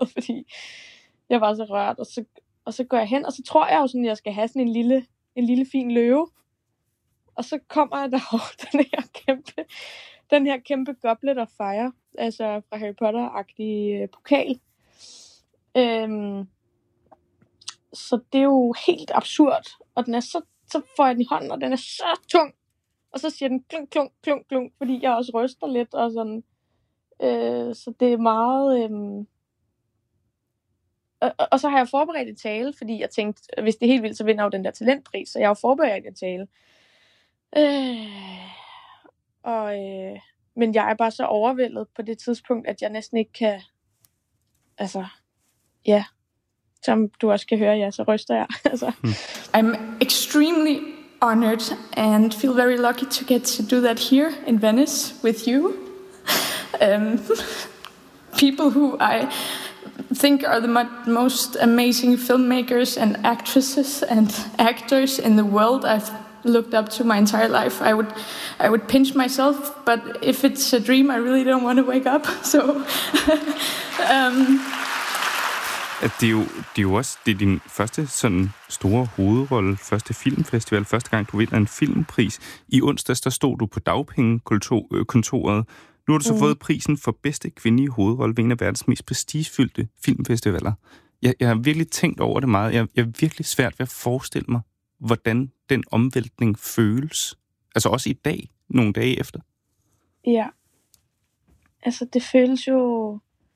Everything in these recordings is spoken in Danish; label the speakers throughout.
Speaker 1: fordi jeg var så rørt, og så går jeg hen, og så tror jeg jo sådan, at jeg skal have sådan en lille fin løve, og så kommer der jo den her kæmpe Goblet of Fire, altså fra Harry Potter-agtig pokal. Så det er jo helt absurd, og den er så får jeg den i hånden, og den er så tung, og så siger den klunk, klunk, klunk, klunk, fordi jeg også ryster lidt, og sådan. Så det er meget... Og så har jeg forberedt et tale, fordi jeg tænkte, hvis det er helt vildt, så vinder jeg jo den der talentpris, så jeg har jo forberedt et tale. Men jeg er bare så overvældet på det tidspunkt, at jeg næsten ikke kan... Altså, ja... Som du også kan høre, ja, så ryster jeg. Altså.
Speaker 2: I'm extremely honored and feel very lucky to get to do that here in Venice with you. People who I think are the most amazing filmmakers and actresses and actors in the world I've looked up to my entire life. I would pinch myself, but if it's a dream, I really don't want to wake up. So...
Speaker 3: Det er jo også det er din første sådan store hovedrolle, første filmfestival, første gang du vinder en filmpris. I onsdags der stod du på dagpengekontoret. Nu har du så fået prisen for bedste kvindelige hovedrolle ved en af verdens mest prestigefyldte filmfestivaler. Jeg har virkelig tænkt over det meget. Jeg er virkelig svært ved at forestille mig, hvordan den omvæltning føles. Altså også i dag, nogle dage efter.
Speaker 1: Ja. Altså det føles jo...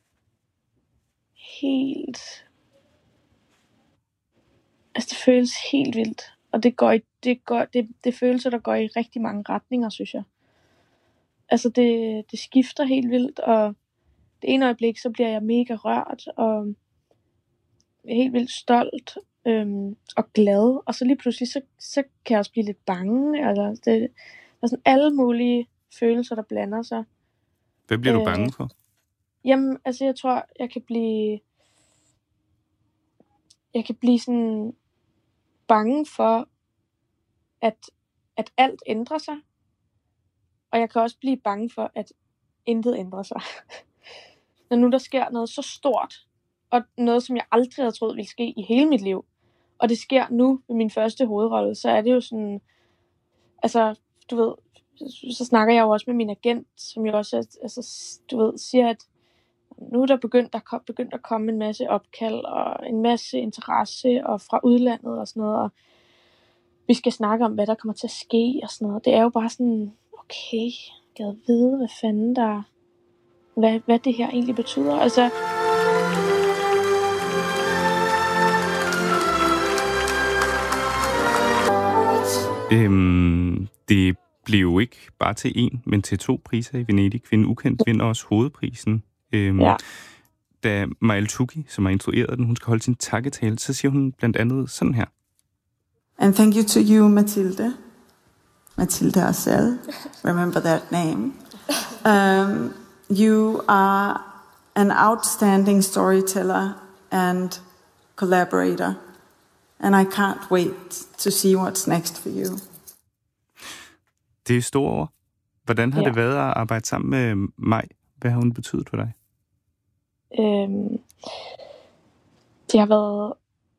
Speaker 1: det føles helt vildt, og det er følelser, der går i rigtig mange retninger, synes jeg. Altså det skifter helt vildt, og det ene øjeblik, så bliver jeg mega rørt, og helt vildt stolt, og glad, og så lige pludselig, så kan jeg også blive lidt bange, altså der er sådan alle mulige følelser, der blander sig.
Speaker 3: Hvad bliver du bange for?
Speaker 1: Jamen, altså jeg tror, jeg kan blive sådan bange for, at alt ændrer sig. Og jeg kan også blive bange for, at intet ændrer sig. Når nu der sker noget så stort, og noget, som jeg aldrig havde troet ville ske i hele mit liv, og det sker nu med min første hovedrolle, så er det jo sådan, altså, du ved, så snakker jeg jo også med min agent, som jo også, altså, du ved, siger, at nu er der begyndt at komme en masse opkald og en masse interesse og fra udlandet og sådan noget, og vi skal snakke om, hvad der kommer til at ske og sådan noget. Det er jo bare sådan, okay, jeg gad vide, hvad fanden hvad det her egentlig betyder. Altså,
Speaker 3: det blev jo ikke bare til 1, men til 2 priser i Venedig. Kvinde Ukendt vinder også hovedprisen.
Speaker 1: ja.
Speaker 3: Da Maël Tuki, som har instrueret den, hun skal holde sin takketale, så siger hun blandt andet sådan her.
Speaker 4: And thank you to you, Mathilde. Mathilde Arcel. Remember that name. You are an outstanding storyteller and collaborator. And I can't wait to see what's next for you.
Speaker 3: Det er store ord. Hvordan har det været at arbejde sammen med Maj? Hvad har hun betydet for dig?
Speaker 1: Det har været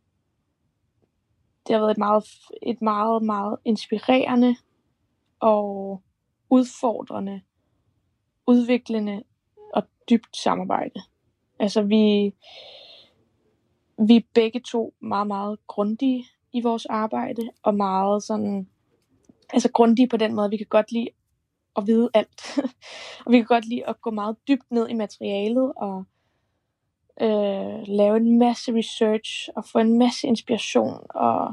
Speaker 1: et meget, meget inspirerende og udfordrende, udviklende og dybt samarbejde. Altså vi er begge to meget, meget grundige i vores arbejde, og meget sådan, altså grundige på den måde, vi kan godt lide at vide alt. Og vi kan godt lide at gå meget dybt ned i materialet, og lave en masse research, og få en masse inspiration, og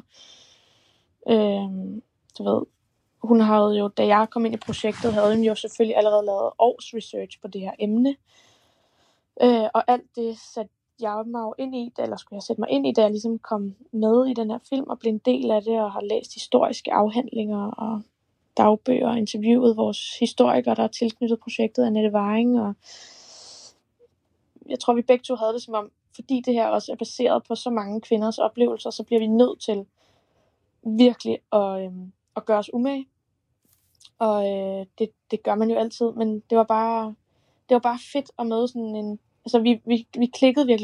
Speaker 1: du ved, hun havde jo, da jeg kom ind i projektet, havde hun jo selvfølgelig allerede lavet års research på det her emne, og alt det satte jeg mig jo ind i, eller skulle jeg sætte mig ind i, da jeg ligesom kom med i den her film, og blev en del af det, og har læst historiske afhandlinger, og dagbøger, og interviewet vores historikere, der er tilknyttet projektet, Annette Waring, og jeg tror, vi begge to havde det som om, fordi det her også er baseret på så mange kvinders oplevelser, så bliver vi nødt til virkelig at gøre os umage. Og det gør man jo altid, men det var bare fedt at møde sådan en... Altså, vi klikkede virkelig